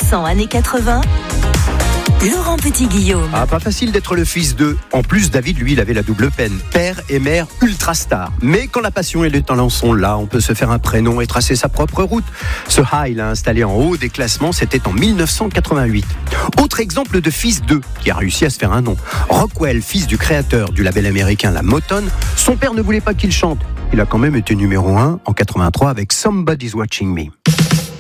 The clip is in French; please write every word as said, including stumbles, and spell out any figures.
cent années quatre-vingts. Laurent Petit-Guillaume. Ah, pas facile d'être le fils d'eux. En plus, David, lui, il avait la double peine. Père et mère ultra star. Mais quand la passion et les talents sont là, on peut se faire un prénom et tracer sa propre route. Ce high l'a installé en haut des classements, c'était en dix-neuf cent quatre-vingt-huit. Autre exemple de fils d'eux qui a réussi à se faire un nom. Rockwell, fils du créateur du label américain La Motown, son père ne voulait pas qu'il chante. Il a quand même été numéro un en quatre-vingt-trois avec Somebody's Watching Me.